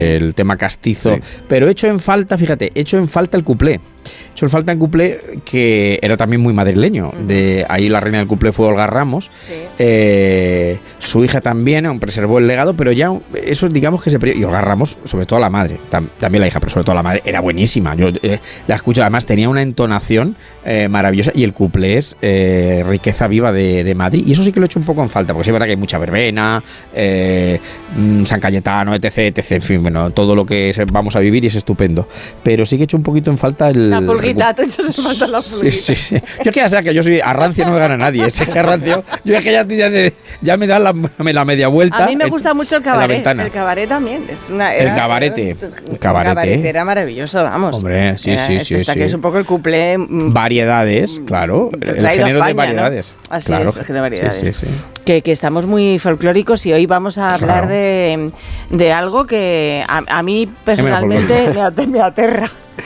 el tema castizo, pero he hecho en falta el cuplé. He hecho en falta el cuplé, que era también muy madrileño. De ahí la reina del cuplé fue Olga Ramos. Su hija también aún preservó el legado, pero ya eso digamos que se perdió. Y Olga Ramos, sobre todo la madre, también la hija, pero sobre todo la madre, era buenísima. Yo la escucho, además tenía una entonación maravillosa, y el cuplé es riqueza viva de Madrid. Y eso sí que lo he hecho un poco en falta, porque sí es verdad que hay mucha verbena, San Cayetano, etc, en fin, bueno, todo lo que vamos a vivir, y es estupendo. Pero sí que he hecho un poquito en falta la pulguita, tú echas en falta la pulguita. Sí. Yo que ya sea que yo soy a rancio, no me gana nadie. Ese que a rancio, yo es que ya me da la media vuelta. A mí me gusta mucho el cabaret. El cabaret también. El cabaret era maravilloso, vamos. Hombre, sí. Que es un poco el cuplé. Variedades, claro. El género de variedades. ¿No? Así claro. es, el género de variedades. Sí. Que estamos muy folclóricos, y hoy vamos a hablar de algo que a mí personalmente me aterra.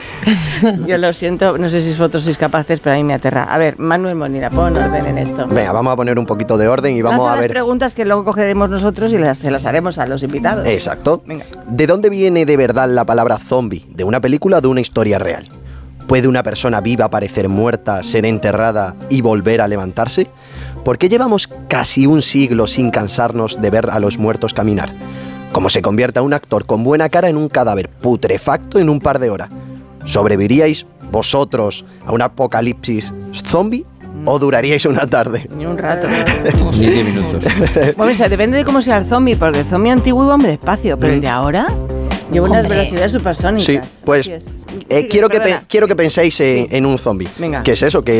Yo lo siento, no sé si vosotros sois capaces, pero a mí me aterra. A ver, Manuel Molina, pon orden en esto. Venga, vamos a poner un poquito de orden y vamos a ver... las preguntas que luego cogeremos nosotros y se las haremos a los invitados. Exacto. Venga. ¿De dónde viene de verdad la palabra zombie? ¿De una película o de una historia real? ¿Puede una persona viva parecer muerta, ser enterrada y volver a levantarse? ¿Por qué llevamos casi un siglo sin cansarnos de ver a los muertos caminar? ¿Cómo se convierte a un actor con buena cara en un cadáver putrefacto en un par de horas? ¿Sobreviviríais vosotros a un apocalipsis zombie o duraríais una tarde? Ni un rato. Ni 10 minutos. Bueno, o sea, depende de cómo sea el zombie, porque el zombie antiguo iba muy despacio, pero el de ahora lleva unas velocidades supersónicas. Sí, pues quiero que penséis en un zombie. Venga. ¿Qué es eso? Que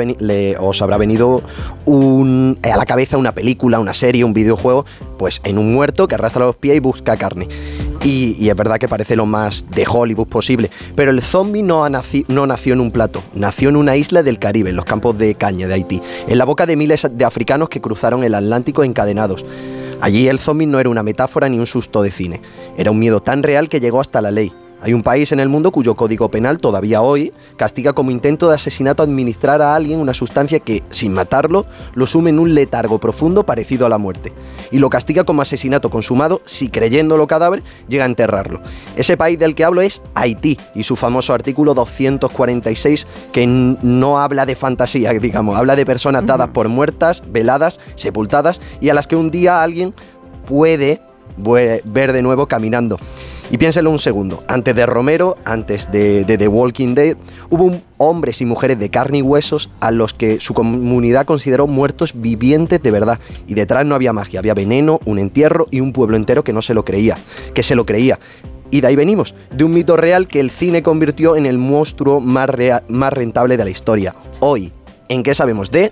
os habrá venido a la cabeza una película, una serie, un videojuego, pues en un muerto que arrastra los pies y busca carne. Y es verdad que parece lo más de Hollywood posible, pero el zombie no nació en un plato, nació en una isla del Caribe, en los campos de caña de Haití, en la boca de miles de africanos que cruzaron el Atlántico encadenados. Allí el zombie no era una metáfora ni un susto de cine, era un miedo tan real que llegó hasta la ley. Hay un país en el mundo cuyo código penal todavía hoy castiga como intento de asesinato administrar a alguien una sustancia que, sin matarlo, lo sume en un letargo profundo parecido a la muerte. Y lo castiga como asesinato consumado si, creyéndolo cadáver, llega a enterrarlo. Ese país del que hablo es Haití, y su famoso artículo 246, que no habla de fantasía, digamos, habla de personas dadas por muertas, veladas, sepultadas, y a las que un día alguien puede ver de nuevo caminando. Y piénselo un segundo, antes de Romero, antes de The Walking Dead, hubo hombres y mujeres de carne y huesos a los que su comunidad consideró muertos vivientes de verdad. Y detrás no había magia, había veneno, un entierro y un pueblo entero que se lo creía. Y de ahí venimos, de un mito real que el cine convirtió en el monstruo más rentable de la historia. Hoy, ¿en qué sabemos de...?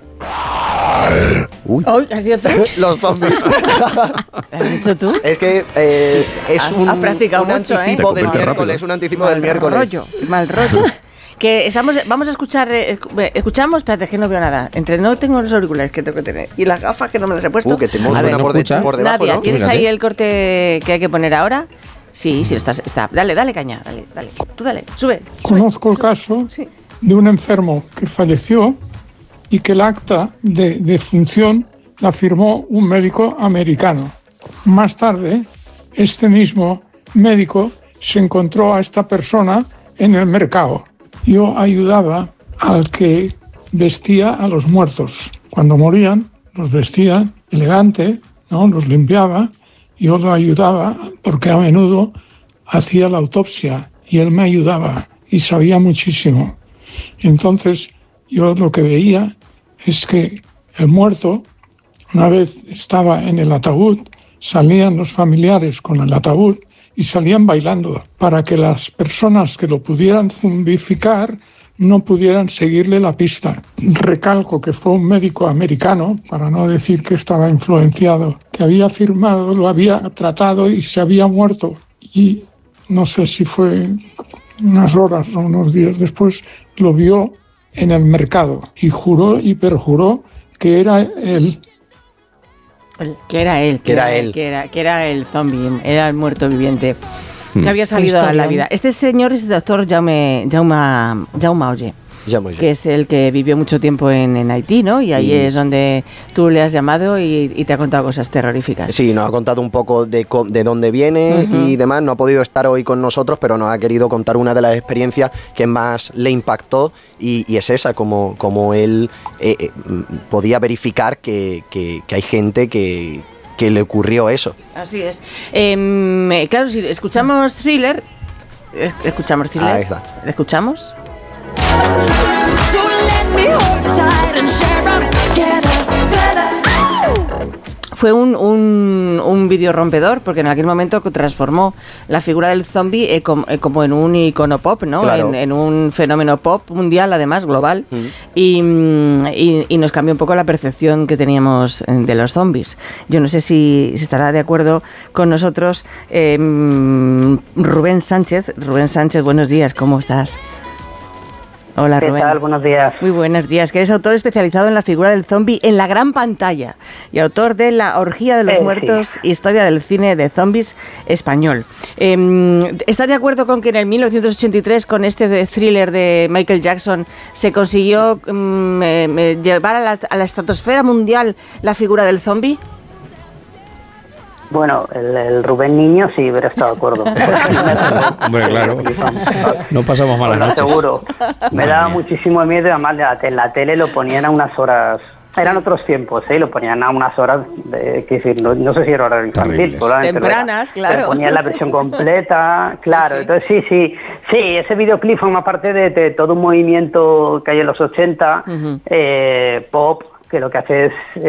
¿Has sido tú? Los zombies. ¿Has dicho tú? Es que es un anticipo del miércoles. Un anticipo del miércoles. Mal rollo. Que vamos a escuchar. Escuchamos, espérate, que no veo nada. No tengo los auriculares que tengo que tener y las gafas que no me las he puesto. Que tenemos una por debajo, Nadia, ¿no? ¿tienes ahí el corte que hay que poner ahora? Sí, está. Dale caña, dale. Tú dale, sube. Conozco el caso de un enfermo que falleció y que el acta de defunción la firmó un médico americano. Más tarde, este mismo médico se encontró a esta persona en el mercado. Yo ayudaba al que vestía a los muertos. Cuando morían, los vestía elegante, ¿no? Los limpiaba. Yo lo ayudaba porque a menudo hacía la autopsia y él me ayudaba y sabía muchísimo. Entonces, yo lo que veía es que el muerto, una vez estaba en el ataúd, salían los familiares con el ataúd y salían bailando para que las personas que lo pudieran zombificar no pudieran seguirle la pista. Recalco que fue un médico americano, para no decir que estaba influenciado, que había firmado, lo había tratado y se había muerto. Y no sé si fue unas horas o unos días después, lo vio en el mercado y juró y perjuró que era él. Que era el zombie, era el muerto viviente que había salido a la vida. Este señor es el doctor Jaume Oller. que es el que vivió mucho tiempo en Haití, ¿no? Y ahí es donde tú le has llamado y te ha contado cosas terroríficas. Sí, nos ha contado un poco de dónde viene y demás. No ha podido estar hoy con nosotros, pero nos ha querido contar una de las experiencias que más le impactó y es esa, como él podía verificar que hay gente que le ocurrió eso. Así es. Claro, si escuchamos Thriller... Ahí está. ¿Le escuchamos? Fue un vídeo rompedor porque en aquel momento transformó la figura del zombie como en un icono pop, ¿no? Claro. En un fenómeno pop mundial, además, global. Y nos cambió un poco la percepción que teníamos de los zombies. Yo no sé si estará de acuerdo con nosotros Rubén Sánchez. Rubén Sánchez, buenos días, ¿cómo estás? Hola, Rubén. ¿Qué tal? Buenos días. Muy buenos días. Que eres autor especializado en la figura del zombie en la gran pantalla y autor de La orgía de los muertos, sí. Historia del cine de zombies español. ¿Estás de acuerdo con que en el 1983, con este thriller de Michael Jackson, se consiguió llevar a la estratosfera mundial la figura del zombie? Bueno, el Rubén niño sí hubiera estado de acuerdo. Hombre, claro. No pasamos malas noches. Seguro. Me daba muchísimo miedo. Además, en la tele lo ponían a unas horas. Eran otros tiempos, ¿eh? Lo ponían a unas horas, no sé si era horario infantil. Tempranas, claro. Pero ponían la versión completa, claro. Sí. Entonces sí, ese videoclip forma parte de todo un movimiento que hay en los 80, pop, que lo que hace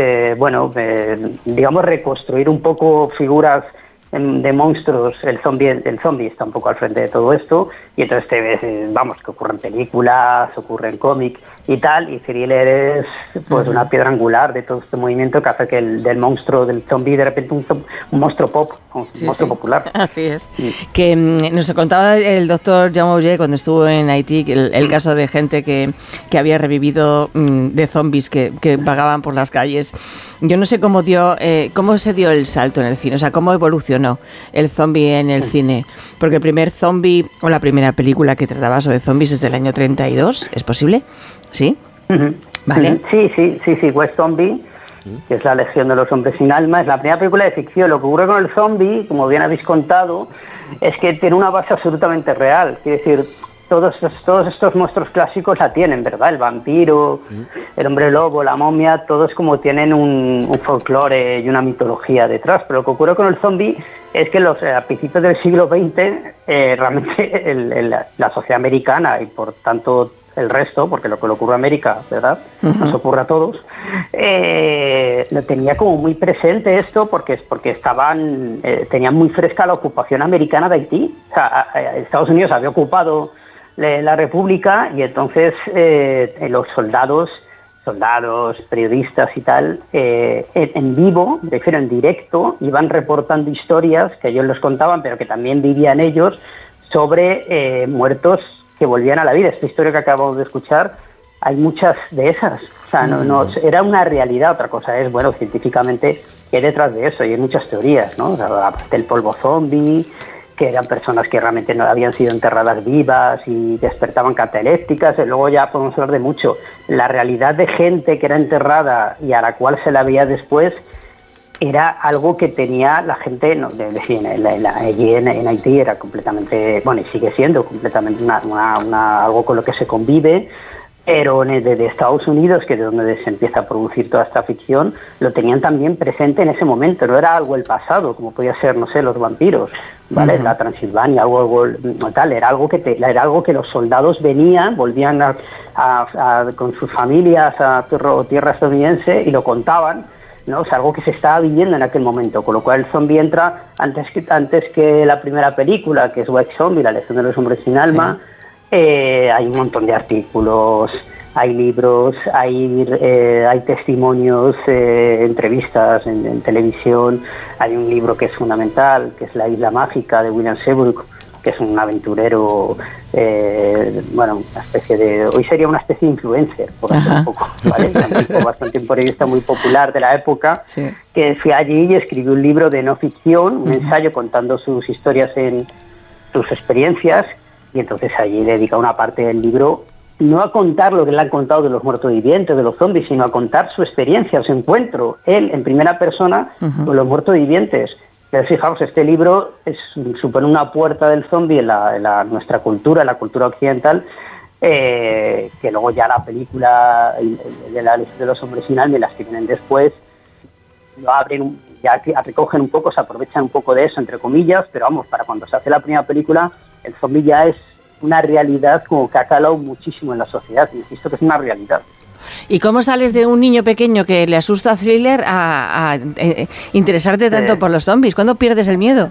es, digamos, reconstruir un poco figuras de monstruos. El zombie está un poco al frente de todo esto, y entonces te ves, que ocurren películas, ocurren cómics y tal, y Thriller es pues una piedra angular de todo este movimiento que hace que del monstruo, del zombie, de repente un monstruo pop, un monstruo popular. Así es. Que nos contaba el doctor Jaume Auger cuando estuvo en Haití el caso de gente que había revivido de zombies que vagaban por las calles. Yo no sé cómo se dio el salto en el cine, o sea, cómo evolucionó el zombie en el cine, porque el primer zombie o la primera película que trataba sobre zombies es del año 32, ¿es posible? ¿Sí? ¿Vale? Sí, West Zombie, que es la Legión de los Hombres Sin Alma, es la primera película de ficción. Lo que ocurre con el zombie, como bien habéis contado, es que tiene una base absolutamente real. Quiere decir, todos estos monstruos clásicos la tienen, ¿verdad? El vampiro, el hombre lobo, la momia, todos como tienen un folclore y una mitología detrás. Pero lo que ocurre con el zombie es que a principios del siglo XX, realmente la sociedad americana y por tanto el resto, porque lo que le ocurre a América, ¿verdad? Nos ocurre a todos, lo tenía como muy presente esto porque tenían muy fresca la ocupación americana de Haití. O sea, Estados Unidos había ocupado la República, y entonces los soldados, periodistas y tal, en vivo, prefiero en directo, iban reportando historias que ellos les contaban, pero que también vivían ellos, sobre muertos que volvían a la vida. Esta historia que acabamos de escuchar, hay muchas de esas. O sea, no era una realidad. Otra cosa es, científicamente, que hay detrás de eso, y hay muchas teorías, ¿no? O sea, el polvo zombie, que eran personas que realmente no habían sido enterradas vivas y despertaban catalépticas. Y luego ya podemos hablar de mucho. La realidad de gente que era enterrada y a la cual se la veía después era algo que tenía la gente, allí en Haití era completamente, y sigue siendo completamente algo con lo que se convive, pero de Estados Unidos, que es donde se empieza a producir toda esta ficción, lo tenían también presente en ese momento. No era algo del pasado, como podía ser, los vampiros, ¿vale? La Transilvania, algo tal, era algo que los soldados volvían con sus familias a tierra estadounidense y lo contaban, ¿no? O sea, algo que se estaba viviendo en aquel momento, con lo cual el zombie entra antes que la primera película, que es White Zombie, la Legión de los Hombres Sin Alma. Hay un montón de artículos, hay libros, hay testimonios, entrevistas en televisión. Hay un libro que es fundamental, que es La Isla Mágica, de William Seabrook, que es un aventurero, una especie de... Hoy sería una especie de influencer, por hacer un poco, ¿vale? Bastante un periodista muy popular de la época, que fue allí y escribió un libro de no ficción, un ensayo contando sus historias, sus experiencias, y entonces allí dedica una parte del libro no a contar lo que le han contado de los muertos vivientes, de los zombies, sino a contar su experiencia, su encuentro, él en primera persona con los muertos vivientes. Pero fijaos, este libro supone una puerta del zombie en nuestra cultura, en la cultura occidental, que luego ya la película de la lista de los hombres sin alma y las que vienen después lo abren, ya recogen un poco, se aprovechan un poco de eso, entre comillas, pero vamos, para cuando se hace la primera película, el zombie ya es una realidad como que ha calado muchísimo en la sociedad, insisto que es una realidad. ¿Y cómo sales de un niño pequeño que le asusta thriller a interesarte tanto por los zombies? ¿Cuándo pierdes el miedo?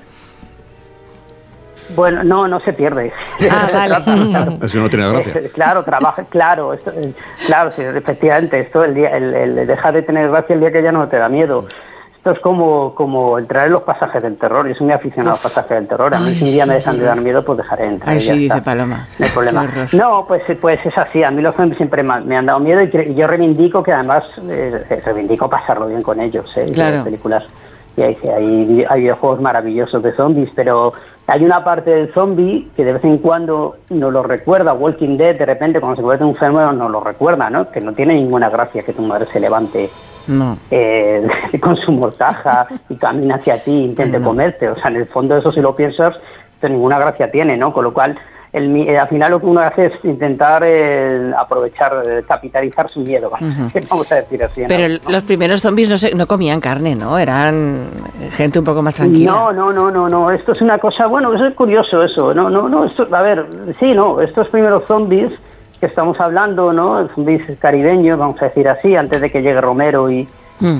Bueno, no se pierde. Vale. Eso no tiene gracia. Claro, sí, efectivamente, esto el dejar de tener gracia el día que ya no te da miedo. Esto es como entrar en los pasajes del terror. Yo soy muy aficionado a los pasajes del terror. A mí si un día me dejan de dar miedo, pues dejaré de entrar. Ay, sí, dice Paloma. No hay problema. No, pues es así. A mí los zombies siempre me han dado miedo y yo reivindico que además reivindico pasarlo bien con ellos. Claro. Películas. Y hay videojuegos maravillosos de zombies, pero hay una parte del zombie que de vez en cuando nos lo recuerda. Walking Dead, de repente, cuando se convierte en un fenómeno, nos lo recuerda, ¿no? Que no tiene ninguna gracia que tu madre se levante con su mortaja y camine hacia ti e intente comerte. O sea, en el fondo eso, si lo piensas, pues ninguna gracia tiene, ¿no? Con lo cual, al final lo que uno hace es intentar aprovechar, capitalizar su miedo, vamos a decir así, ¿no? Pero los primeros zombies no comían carne, ¿no? Eran gente un poco más tranquila. No, esto es una cosa, bueno, eso es curioso eso, no, esto, a ver, sí, no, estos primeros zombies que estamos hablando, ¿no? Zombies caribeños, vamos a decir así, antes de que llegue Romero y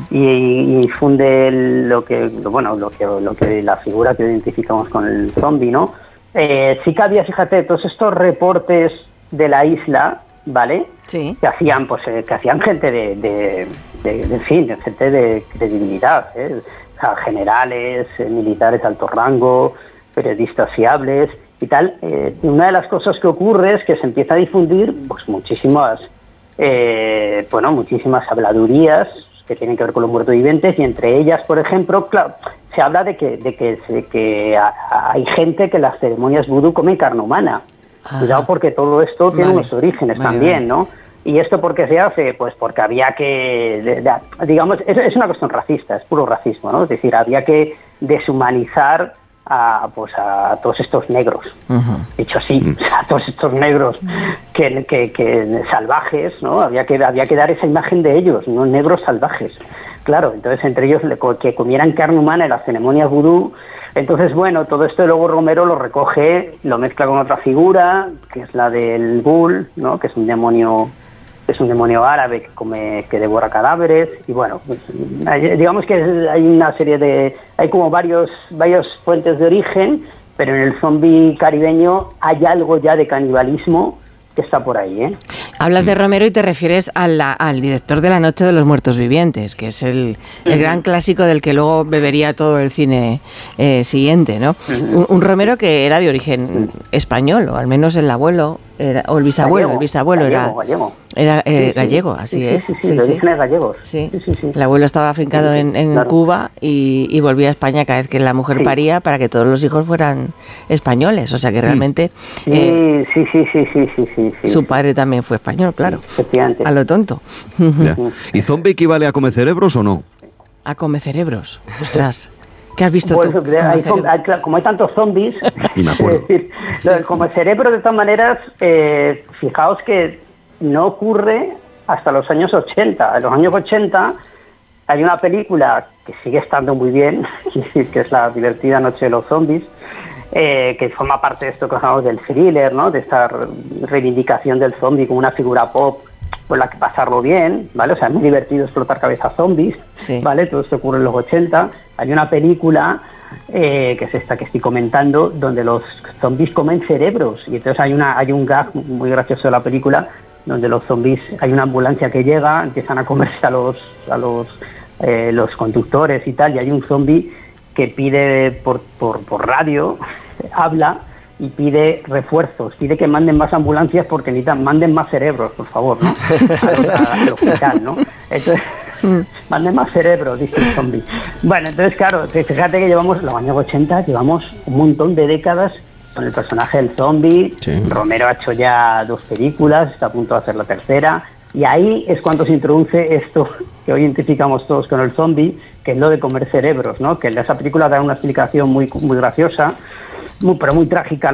funde lo que la figura que identificamos con el zombie, ¿no? Sí que había, fíjate, todos estos reportes de la isla, ¿vale? Sí. Que hacían gente de gente de credibilidad, o sea, generales, militares de alto rango, periodistas fiables y tal. Una de las cosas que ocurre es que se empieza a difundir pues muchísimas habladurías que tienen que ver con los muertos vivientes, y entre ellas, por ejemplo, claro, se habla de que hay gente que en las ceremonias vudú come carne humana. Cuidado, porque todo esto tiene unos orígenes también, ¿no? ¿Y esto por qué se hace? Pues porque había que, digamos, es una cuestión racista, es puro racismo, ¿no? Es decir, había que deshumanizar a todos estos negros, dicho así, a todos estos negros que salvajes, ¿no? Había que dar esa imagen de ellos, no negros salvajes. Claro, entonces entre ellos que comieran carne humana en las ceremonias vudú. Entonces, bueno, todo esto luego Romero lo recoge, lo mezcla con otra figura, que es la del Ghoul, ¿no? Que es un demonio árabe que devora cadáveres. Y bueno, pues, digamos que hay una serie hay como varios fuentes de origen, pero en el zombie caribeño hay algo ya de canibalismo que está por ahí, ¿eh? Hablas de Romero y te refieres al director de La Noche de los Muertos Vivientes, que es el gran clásico del que luego bebería todo el cine siguiente, ¿no? Un Romero que era de origen español, o al menos el abuelo, o el bisabuelo, gallego. Era gallego, así es. Sí, de orígenes gallegos. Sí. El abuelo estaba afincado en claro. Cuba y volvía a España cada vez que la mujer paría para que todos los hijos fueran españoles. O sea que realmente su padre también fue español, claro. A lo tonto. ¿Y zombie equivale a come cerebros o no? A come cerebros. Ostras. ¿Qué has visto tú? Como hay tantos zombies, y me acuerdo. Como el cerebro, de todas maneras, fijaos que no ocurre hasta los años 80. En los años 80 hay una película que sigue estando muy bien, que es la divertida Noche de los Zombies, que forma parte de esto que hablamos del thriller, ¿no? De esta reivindicación del zombie como una figura pop con la que pasarlo bien, ¿vale? O sea, es muy divertido explotar cabezas zombies, ¿vale? Todo esto ocurre en los 80. Hay una película que es esta que estoy comentando, donde los zombies comen cerebros, y entonces hay un gag muy gracioso de la película, donde los zombies, hay una ambulancia que llega, empiezan a comerse a los conductores y tal, y hay un zombie que pide por radio, habla y pide refuerzos, pide que manden más ambulancias porque manden más cerebros, por favor, ¿no? Al hospital, ¿no? Entonces, manden más cerebros, dice el zombie. Bueno, entonces, claro, fíjate que llevamos, los años 80, llevamos un montón de décadas con el personaje del zombie. Sí. Romero ha hecho ya 2 películas, está a punto de hacer la tercera. Y ahí es cuando se introduce esto que hoy identificamos todos con el zombie, que es lo de comer cerebros, ¿no? Que en esa película da una explicación muy graciosa, pero muy trágica